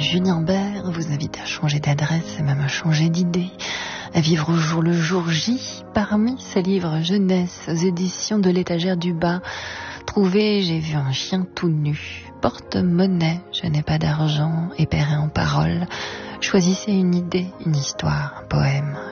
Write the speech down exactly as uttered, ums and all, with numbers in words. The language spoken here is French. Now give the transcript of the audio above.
Julien Bert vous invite à changer d'adresse et même à changer d'idée, à vivre au jour le jour J parmi ses livres jeunesse aux éditions de l'Étagère du Bas. Trouvez, j'ai vu un chien tout nu. Porte-monnaie, je n'ai pas d'argent, épéré en paroles. Choisissez une idée, une histoire, un poème.